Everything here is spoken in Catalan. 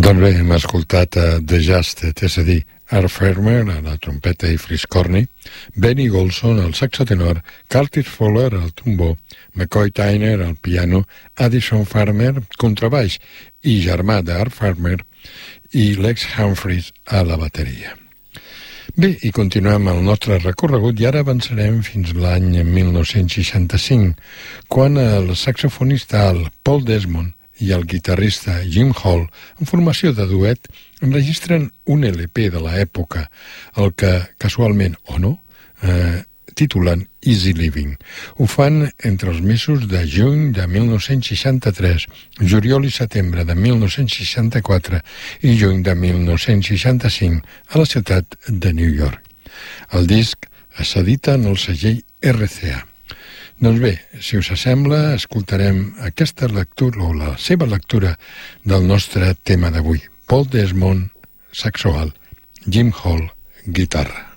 Doncs bé, hem escoltat The Justed, és a dir, Art Farmer a la trompeta i fliscorni, Benny Golson al saxo tenor, Curtis Fuller al trombó, McCoy Tyner al piano, Addison Farmer contrabaix i germà d'Art Farmer, i Lex Humphries a la bateria. Bé, i continuem el nostre recorregut i ara avançarem fins l'any 1965, quan el saxofonista Paul Desmond i el guitarrista Jim Hall, en formació de duet, enregistren un LP de l'època, el que, casualment o no, titulen Easy Living. Ho fan entre els mesos de juny de 1963, juliol i setembre de 1964 i juny de 1965 a la ciutat de New York. El disc s'edita en el segell RCA. Doncs bé, si us sembla, escoltarem aquesta lectura o la seva lectura del nostre tema d'avui. Paul Desmond, saxo alt, Jim Hall, guitarra.